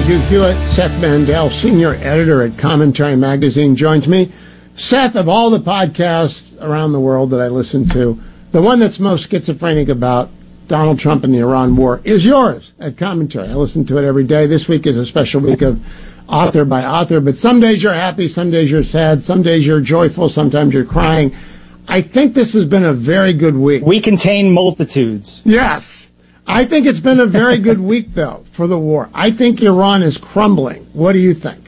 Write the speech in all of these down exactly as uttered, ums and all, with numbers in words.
Hugh Hewitt. Seth Mandel, senior editor at Commentary Magazine, joins me. Seth, of all the podcasts around the world that I listen to, the one that's most schizophrenic about Donald Trump and the Iran war is yours at Commentary. I listen to it every day. This week is a special week of author by author, but some days you're happy, some days you're sad, some days you're joyful, sometimes you're crying. I think this has been a very good week. We contain multitudes. Yes. I think it's been a very good week, though, for the war. I think Iran is crumbling. What do you think?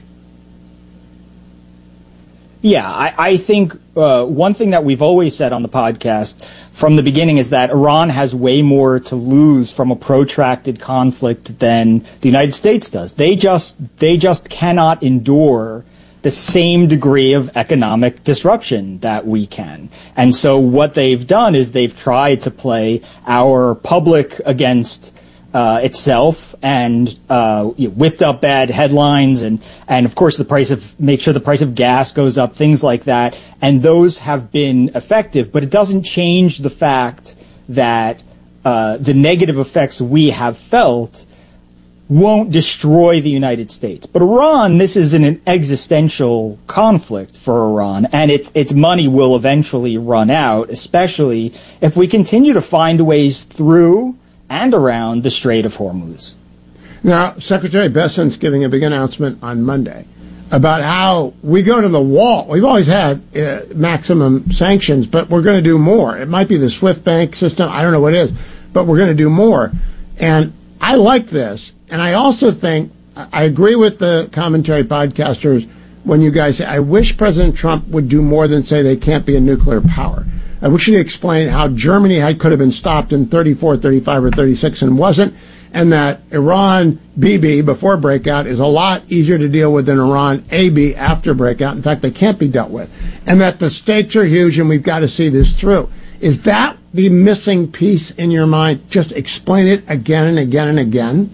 Yeah, I, I think uh, one thing that we've always said on the podcast from the beginning is that Iran has way more to lose from a protracted conflict than the United States does. They just they just cannot endure the same degree of economic disruption that we can. And so what they've done is they've tried to play our public against uh, itself and uh, you know, whipped up bad headlines and, and of course the price of, make sure the price of gas goes up, things like that. And those have been effective, but it doesn't change the fact that uh, the negative effects we have felt won't destroy the United States. But Iran, this is an existential conflict for Iran, and its its money will eventually run out, especially if we continue to find ways through and around the Strait of Hormuz. Now, Secretary Bessent's giving a big announcement on Monday about how we go to the wall. We've always had uh, maximum sanctions, but we're going to do more. It might be the SWIFT bank system. I don't know what it is, but we're going to do more. And I like this. And I also think, I agree with the Commentary podcasters when you guys say, I wish President Trump would do more than say they can't be a nuclear power. I wish he'd explain how Germany had, could have been stopped in thirty-four, thirty-five, or thirty-six and wasn't, and that Iran B B before breakout is a lot easier to deal with than Iran A B after breakout. In fact, they can't be dealt with. And that the stakes are huge and we've got to see this through. Is that the missing piece in your mind? Just explain it again and again and again.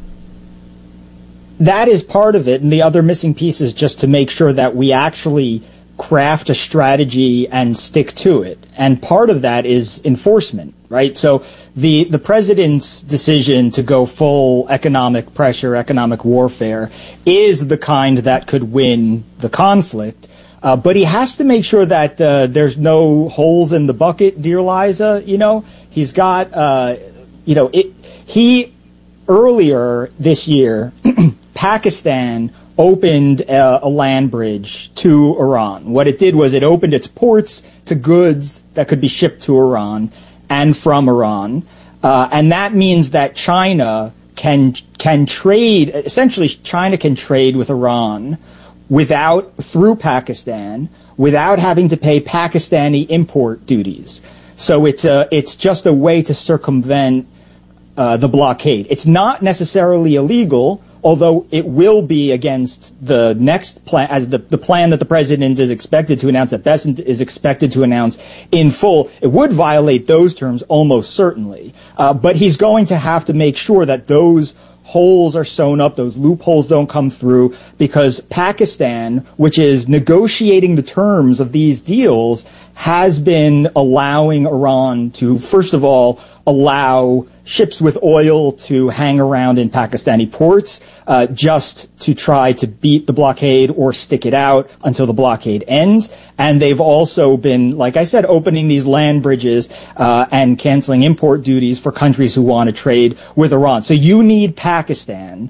That is part of it, and the other missing piece is just to make sure that we actually craft a strategy and stick to it. And part of that is enforcement, right? So the the president's decision to go full economic pressure, economic warfare, is the kind that could win the conflict. Uh, but he has to make sure that uh, there's no holes in the bucket, dear Liza. You know, he's got, uh, you know, it, he earlier this year, Pakistan opened a, a land bridge to Iran. What it did was it opened its ports to goods that could be shipped to Iran and from Iran. Uh, and that means that China can can trade, essentially China can trade with Iran without, through Pakistan, without having to pay Pakistani import duties. So it's a, it's just a way to circumvent uh, the blockade. It's not necessarily illegal, although it will be against the next plan, as the, the plan that the president is expected to announce, that Bessent is expected to announce in full. It would violate those terms almost certainly. Uh, but he's going to have to make sure that those holes are sewn up, those loopholes don't come through, because Pakistan, which is negotiating the terms of these deals, has been allowing Iran to, first of all, allow ships with oil to hang around in Pakistani ports, uh, just to try to beat the blockade or stick it out until the blockade ends. And they've also been, like I said, opening these land bridges uh, and canceling import duties for countries who want to trade with Iran. So you need Pakistan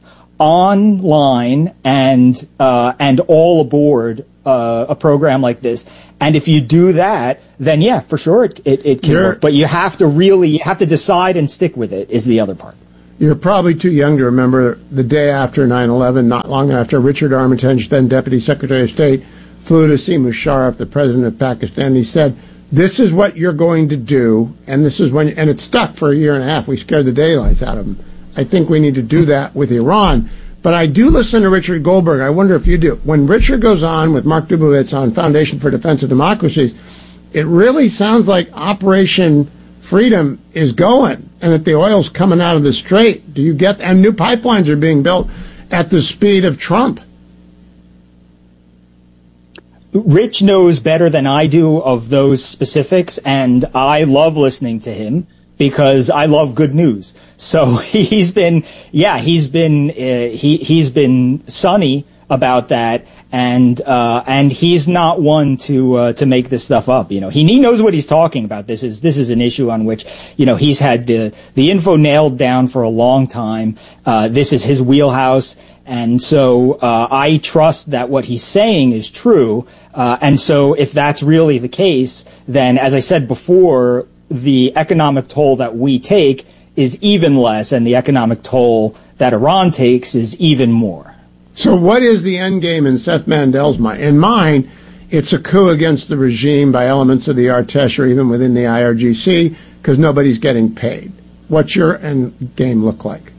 online and uh, and all aboard uh, a program like this. And if you do that, then yeah, for sure it it, it can You're, work. But you have to really you have to decide and stick with it is the other part. You're probably too young to remember the day after nine eleven, not long after Richard Armitage, then Deputy Secretary of State, flew to see Musharraf, the president of Pakistan. He said, this is what you're going to do, and this is when, and it stuck for a year and a half. We scared the daylights out of him. I think we need to do that with Iran. But I do listen to Richard Goldberg. I wonder if you do. When Richard goes on with Mark Dubowitz on Foundation for Defense of Democracies, it really sounds like Operation Freedom is going and that the oil's coming out of the strait. Do you get, and new pipelines are being built at the speed of Trump. Rich knows better than I do of those specifics, and I love listening to him because I love good news. So he's been, yeah, he's been, uh, he, he's been sunny about that. And, uh, and he's not one to, uh, to make this stuff up. You know, he, he knows what he's talking about. This is, this is an issue on which, you know, he's had the, the info nailed down for a long time. Uh, this is his wheelhouse. And so, uh, I trust that what he's saying is true. Uh, and so if that's really the case, then as I said before, the economic toll that we take is even less, and the economic toll that Iran takes is even more. So what is the end game in Seth Mandel's mind? In mine, it's a coup against the regime by elements of the Artesh or even within the I R G C because nobody's getting paid. What's your end game look like?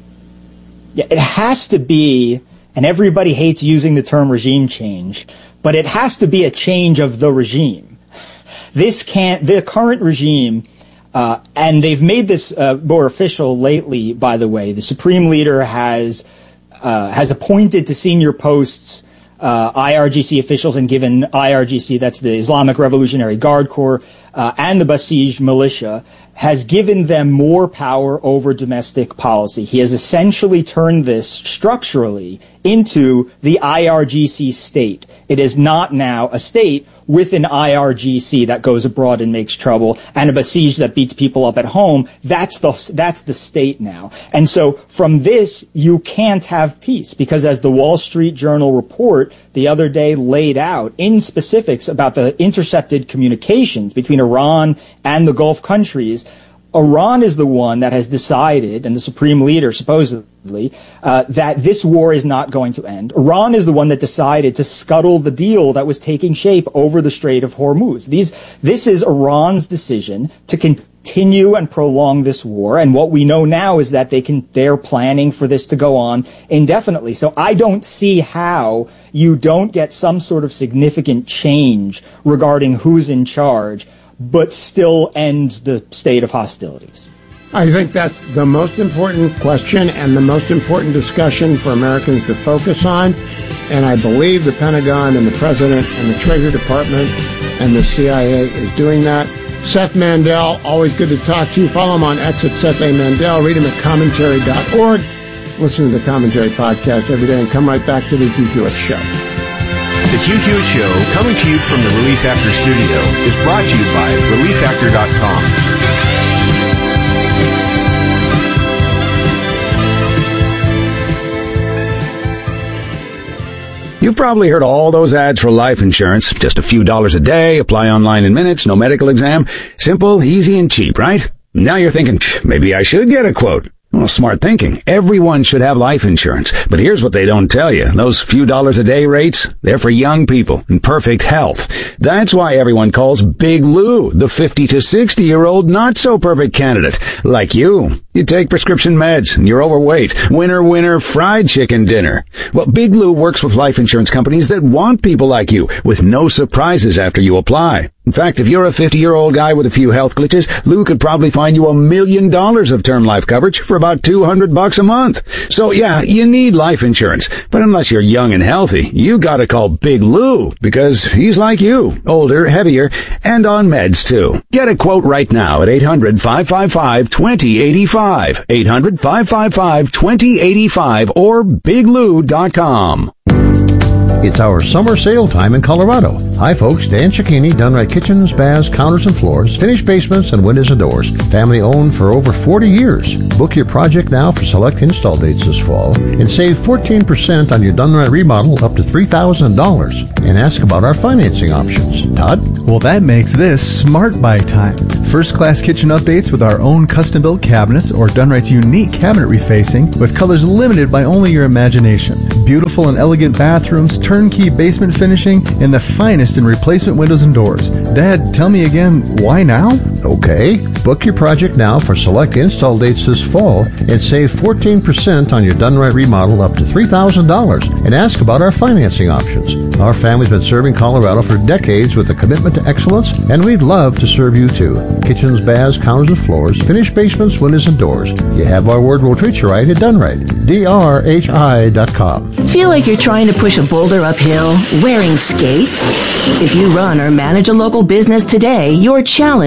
Yeah, it has to be, and everybody hates using the term regime change, but it has to be a change of the regime. This can't, the current regime, uh, and they've made this uh, more official lately, by the way. The Supreme Leader has uh, has appointed to senior posts uh, I R G C officials and given I R G C, that's the Islamic Revolutionary Guard Corps, uh, and the Basij militia, has given them more power over domestic policy. He has essentially turned this structurally into the I R G C state. It is not now a state with an I R G C that goes abroad and makes trouble and a Basij that beats people up at home. That's the, that's the state now. And so from this, you can't have peace because as the Wall Street Journal report the other day laid out in specifics about the intercepted communications between Iran and the Gulf countries, Iran is the one that has decided, and the Supreme Leader supposedly, uh, that this war is not going to end. Iran is the one that decided to scuttle the deal that was taking shape over the Strait of Hormuz. These, this is Iran's decision to continue and prolong this war, and what we know now is that they can, they're planning for this to go on indefinitely. So I don't see how you don't get some sort of significant change regarding who's in charge, but still end the state of hostilities. I think that's the most important question and the most important discussion for Americans to focus on. And I believe the Pentagon and the President and the Treasury Department and the C I A is doing that. Seth Mandel, always good to talk to you. Follow him on X at Seth A. Mandel. Read him at commentary dot org. Listen to the Commentary podcast every day and come right back to the Hugh Hewitt Show. The Hugh Hewitt Show, coming to you from the Relief Factor studio, is brought to you by relief factor dot com. You've probably heard all those ads for life insurance. Just a few dollars a day, apply online in minutes, no medical exam. Simple, easy, and cheap, right? Now you're thinking, maybe I should get a quote. Well, smart thinking. Everyone should have life insurance. But here's what they don't tell you. Those few dollars a day rates, they're for young people in perfect health. That's why everyone calls Big Lou the fifty to sixty year old not so perfect candidate. Like you. You take prescription meds and you're overweight. Winner, winner, fried chicken dinner. Well, Big Lou works with life insurance companies that want people like you with no surprises after you apply. In fact, if you're a fifty-year-old guy with a few health glitches, Lou could probably find you a million dollars of term life coverage for about two hundred bucks a month. So yeah, you need life insurance. But unless you're young and healthy, you gotta call Big Lou because he's like you, older, heavier, and on meds too. Get a quote right now at eight hundred, five five five, two zero eight five, eight hundred, five five five, two zero eight five or big lou dot com. It's our summer sale time in Colorado. Hi folks, Dan Cicchini, Done Right Kitchens, Baths, Counters and Floors, Finished Basements and Windows and Doors. Family owned for over forty years. Book your project now for select install dates this fall and save fourteen percent on your Done Right remodel up to three thousand dollars. And ask about our financing options. Todd? Well, that makes this Smart Buy time. First-class kitchen updates with our own custom-built cabinets or Done Right's unique cabinet refacing with colors limited by only your imagination. Beautiful and elegant bathrooms, turnkey basement finishing, and the finest in replacement windows and doors. Dad, tell me again, why now? Okay. Book your project now for select install dates this fall and save fourteen percent on your Done Right remodel up to three thousand dollars. And ask about our financing options. Our family's been serving Colorado for decades with a commitment to excellence, and we'd love to serve you too. Kitchens, baths, counters and floors, finished basements, windows and doors. You have our word, we'll treat you right at Done Right. D R H I dot com. Feel like you're trying to push a boulder uphill wearing skates? If you run or manage a local business today, you're challenged like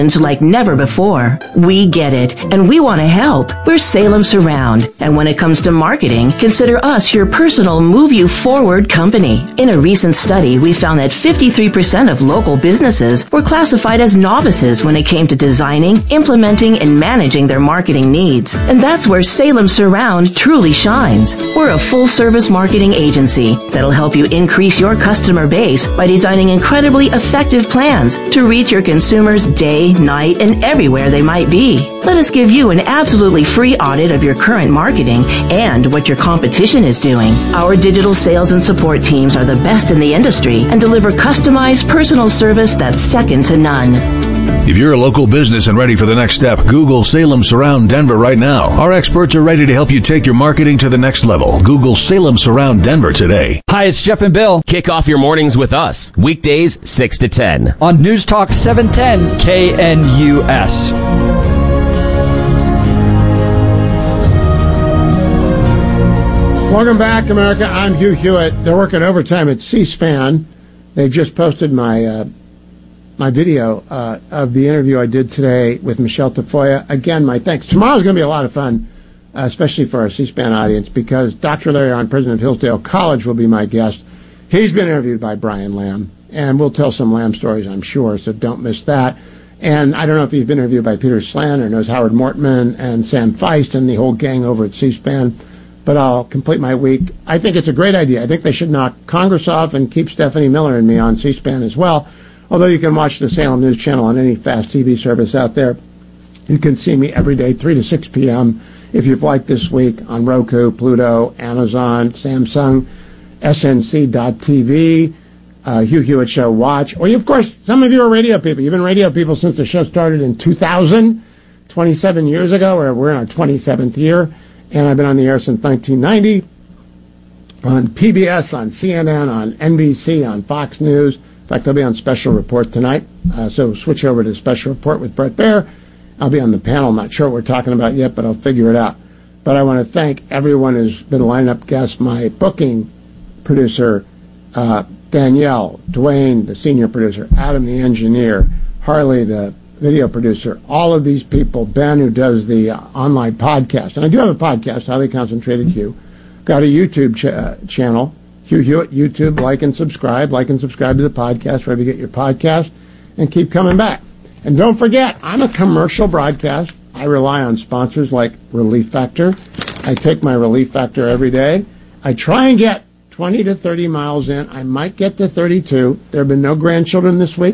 never before. We get it, and we want to help. We're Salem Surround, and when it comes to marketing, consider us your personal move you forward company. In a recent study, we found that fifty-three percent of local businesses were classified as novices when it came to designing, implementing, and managing their marketing needs. And that's where Salem Surround truly shines. We're a full-service marketing agency that'll help you increase your customer base by designing incredibly effective plans to reach your consumers day, night, and everywhere they might be. Let us give you an absolutely free audit of your current marketing and what your competition is doing. Our digital sales and support teams are the best in the industry and deliver customized personal service that's second to none. If you're a local business and ready for the next step, Google Salem Surround Denver right now. Our experts are ready to help you take your marketing to the next level. Google Salem Surround Denver today. Hi, it's Jeff and Bill. Kick off your mornings with us. Weekdays, six to ten. On News Talk seven ten K N U S. Welcome back, America. I'm Hugh Hewitt. They're working overtime at C-SPAN. They've just posted my uh, my video uh, of the interview I did today with Michelle Tafoya. Again, my thanks. Tomorrow's going to be a lot of fun, uh, especially for our C-SPAN audience, because Doctor Larry Arnn, president of Hillsdale College, will be my guest. He's been interviewed by Brian Lamb, and we'll tell some Lamb stories, I'm sure, so don't miss that. And I don't know if he's been interviewed by Peter Slan or knows Howard Mortman and Sam Feist and the whole gang over at C-SPAN, but I'll complete my week. I think it's a great idea. I think they should knock Congress off and keep Stephanie Miller and me on C-SPAN as well, although you can watch the Salem News Channel on any fast T V service out there. You can see me every day, three to six p.m. if you've liked this week on Roku, Pluto, Amazon, Samsung, S N C dot T V, uh, Hugh Hewitt Show Watch. Or, you, of course, some of you are radio people. You've been radio people since the show started in two thousand, twenty-seven years ago, or we're in our twenty-seventh year. And I've been on the air since nineteen ninety, on P B S, on C N N, on N B C, on Fox News. In fact, I'll be on Special Report tonight, uh, so switch over to Special Report with Brett Baer. I'll be on the panel. I'm not sure what we're talking about yet, but I'll figure it out. But I want to thank everyone who's been lining up guests, my booking producer, uh, Danielle, Dwayne, the senior producer, Adam, the engineer, Harley, the video producer, all of these people, Ben, who does the uh, online podcast. And I do have a podcast, Highly Concentrated Hugh. Got a YouTube ch- uh, channel, Hugh Hewitt, YouTube. Like and subscribe. Like and subscribe to the podcast wherever you get your podcast. And keep coming back. And don't forget, I'm a commercial broadcast. I rely on sponsors like Relief Factor. I take my Relief Factor every day. I try and get twenty to thirty miles in. I might get to thirty-two. There have been no grandchildren this week.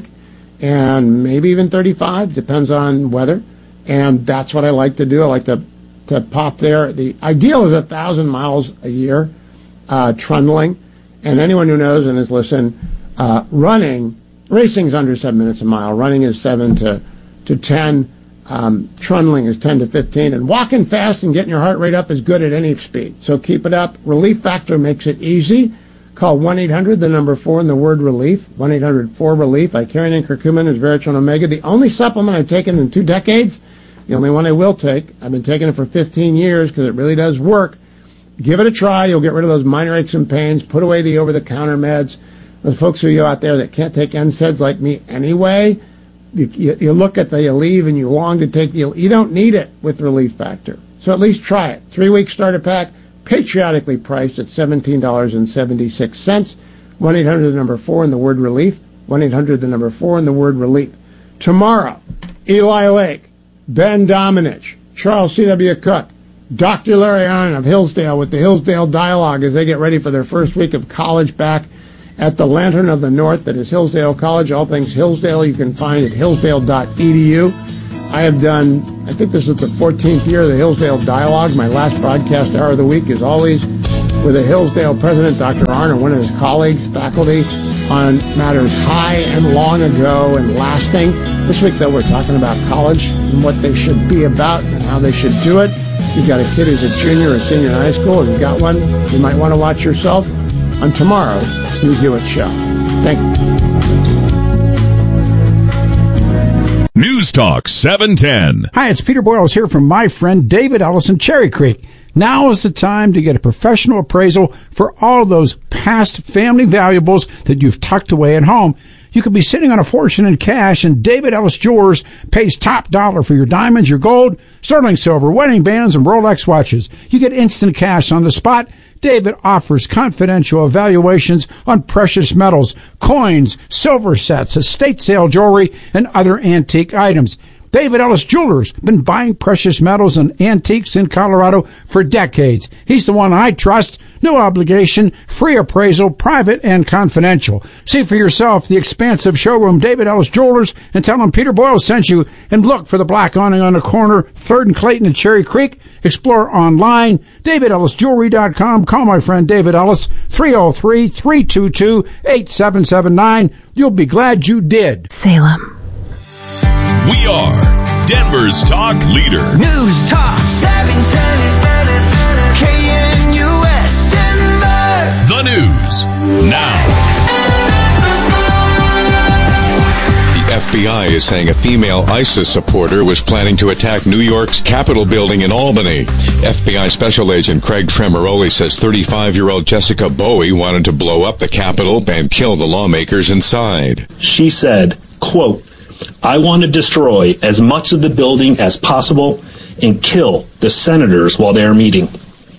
And maybe even thirty-five, depends on weather. And that's what I like to do. I like to, to pop there. The ideal is one thousand miles a year, uh, trundling. And anyone who knows and has listened, uh, running, racing is under seven minutes a mile. Running is seven to, to ten. Um, trundling is ten to fifteen. And walking fast and getting your heart rate up is good at any speed. So keep it up. Relief Factor makes it easy. Call one eight hundred, the number four, and the word relief. one eight hundred four relief. Icarian curcumin is Veritone Omega. The only supplement I've taken in two decades, the only one I will take. I've been taking it for fifteen years because it really does work. Give it a try. You'll get rid of those minor aches and pains. Put away the over-the-counter meds. Those folks who are out there that can't take N SAIDs like me anyway, you, you, you look at the you leave and you long to take the, you don't need it with Relief Factor. So at least try it. Three-week starter pack. Patriotically priced at seventeen dollars and seventy-six cents. one eight hundred, the number four, and the word relief. one eight hundred, the number four, and the word relief. Tomorrow, Eli Lake, Ben Domenech, Charles C W. Cook, Doctor Larry Arnn of Hillsdale with the Hillsdale Dialogue as they get ready for their first week of college back at the Lantern of the North that is Hillsdale College. All things Hillsdale you can find at hillsdale dot e d u. I have done, I think this is the fourteenth year of the Hillsdale Dialogue. My last broadcast hour of the week is always with the Hillsdale president, Doctor Arnn, and one of his colleagues, faculty, on matters high and long ago and lasting. This week, though, we're talking about college and what they should be about and how they should do it. If you've got a kid who's a junior or senior in high school, if you've got one, you might want to watch yourself on tomorrow's Hugh Hewitt Show. Thank you. News Talk seven ten. Hi, it's Peter Boyles here from my friend David Ellison, Cherry Creek. Now is the time to get a professional appraisal for all those past family valuables that you've tucked away at home. You could be sitting on a fortune in cash, and David Ellis Jewelers pays top dollar for your diamonds, your gold, sterling silver, wedding bands, and Rolex watches. You get instant cash on the spot. David offers confidential evaluations on precious metals, coins, silver sets, estate sale jewelry, and other antique items. David Ellis Jewelers been buying precious metals and antiques in Colorado for decades. He's the one I trust. No obligation, free appraisal, private and confidential. See for yourself the expansive showroom, David Ellis Jewelers, and tell them Peter Boyle sent you. And look for the black awning on the corner, third and Clayton and Cherry Creek. Explore online, david ellis jewelry dot com. Call my friend David Ellis, three oh three, three two two, eight seven seven nine. You'll be glad you did. Salem. We are Denver's talk leader. News Talk seven ten K N U S Denver. The news now. The F B I is saying a female ISIS supporter was planning to attack New York's Capitol building in Albany. F B I Special Agent Craig Tremoroli says thirty-five-year-old Jessica Bowie wanted to blow up the Capitol and kill the lawmakers inside. She said, quote, "I want to destroy as much of the building as possible and kill the senators while they are meeting.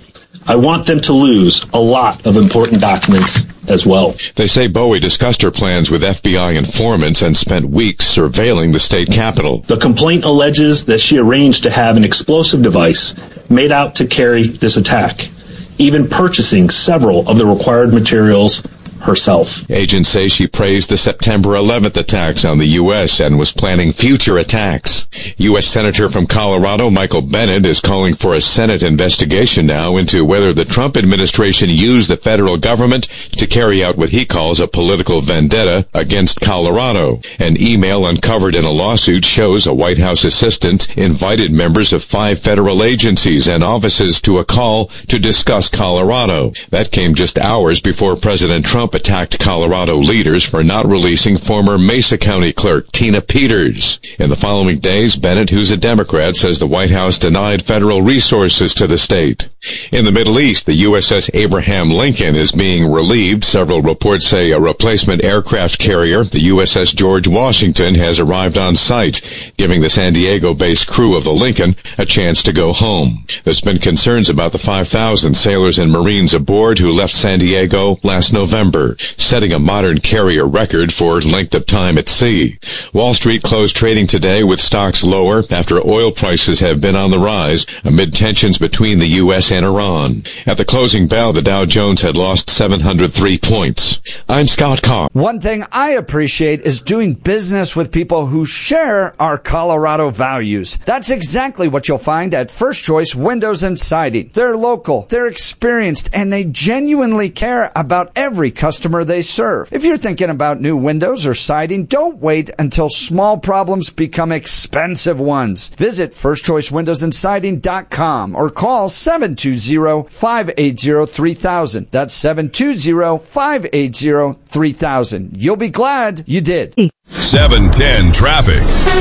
I want them to lose a lot of important documents as well." They say Bowie discussed her plans with F B I informants and spent weeks surveilling the state capitol. The complaint alleges that she arranged to have an explosive device made out to carry this attack, even purchasing several of the required materials herself. Agents say she praised the September eleventh attacks on the U S and was planning future attacks. U S Senator from Colorado Michael Bennet is calling for a Senate investigation now into whether the Trump administration used the federal government to carry out what he calls a political vendetta against Colorado. An email uncovered in a lawsuit shows a White House assistant invited members of five federal agencies and offices to a call to discuss Colorado. That came just hours before President Trump attacked Colorado leaders for not releasing former Mesa County Clerk Tina Peters. In the following days, Bennett, who's a Democrat, says the White House denied federal resources to the state. In the Middle East, the U S S Abraham Lincoln is being relieved. Several reports say a replacement aircraft carrier, the U S S George Washington, has arrived on site, giving the San Diego-based crew of the Lincoln a chance to go home. There's been concerns about the five thousand sailors and Marines aboard who left San Diego last November, setting a modern carrier record for length of time at sea. Wall Street closed trading today with stocks lower after oil prices have been on the rise amid tensions between the U S and Iran. At the closing bell, the Dow Jones had lost seven hundred three points. I'm Scott Carr. One thing I appreciate is doing business with people who share our Colorado values. That's exactly what you'll find at First Choice Windows and Siding. They're local, they're experienced, and they genuinely care about every customer they serve. If you're thinking about new windows or siding, don't wait until small problems become expensive ones. Visit first choice windows and siding dot com or call seven two zero, five eight zero, three thousand. That's seven two zero, five eight zero, three thousand. You'll be glad you did. seven ten traffic.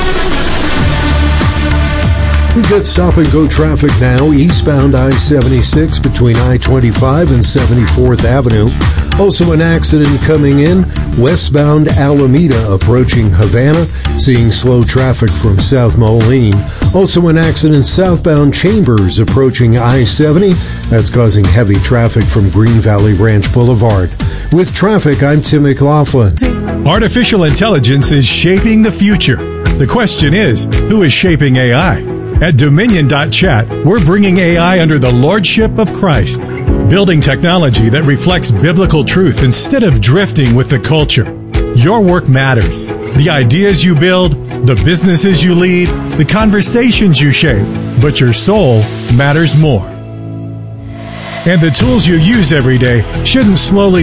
We've got stop-and-go traffic now, eastbound I seventy-six between I twenty-five and seventy-fourth Avenue. Also an accident coming in, westbound Alameda approaching Havana, seeing slow traffic from South Moline. Also an accident southbound Chambers approaching I seventy. That's causing heavy traffic from Green Valley Ranch Boulevard. With traffic, I'm Tim McLaughlin. Artificial intelligence is shaping the future. The question is, who is shaping A I? At Dominion dot chat, we're bringing A I under the lordship of Christ, building technology that reflects biblical truth instead of drifting with the culture. Your work matters. The ideas you build, the businesses you lead, the conversations you shape, but your soul matters more. And the tools you use every day shouldn't slowly